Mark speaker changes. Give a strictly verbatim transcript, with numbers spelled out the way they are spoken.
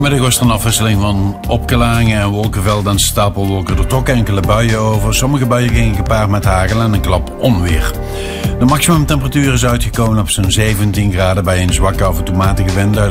Speaker 1: Middag was er een afwisseling van opklaringen en wolkenvelden en stapelwolken. Er trokken enkele buien over. Sommige buien gingen gepaard met hagel en een klap onweer. De maximumtemperatuur is uitgekomen op zo'n zeventien graden bij een zwakke af en toe matige wind uit